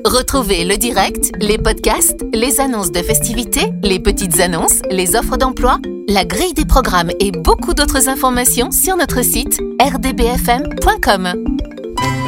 Retrouvez le direct, les podcasts, les annonces de festivités, les petites annonces, les offres d'emploi, la grille des programmes et beaucoup d'autres informations sur notre site rdbfm.com.